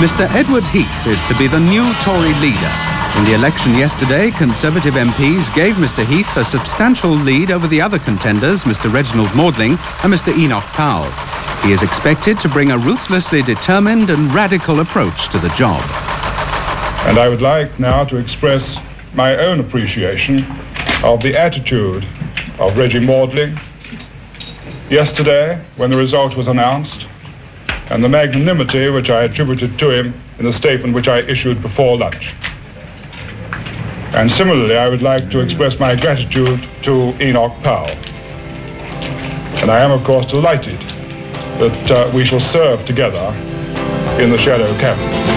Mr. Edward Heath is to be the new Tory leader. In the election yesterday, Conservative MPs gave Mr. Heath a substantial lead over the other contenders, Mr. Reginald Maudling and Mr. Enoch Powell. He is expected to bring a ruthlessly determined and radical approach to the job. And I would like now to express my own appreciation of the attitude of Reggie Maudling yesterday when the result was announced, and the magnanimity which I attributed to him in the statement which I issued before lunch. And similarly, I would like to express my gratitude to Enoch Powell. And I am, of course, delighted that we shall serve together in the shadow cabinet.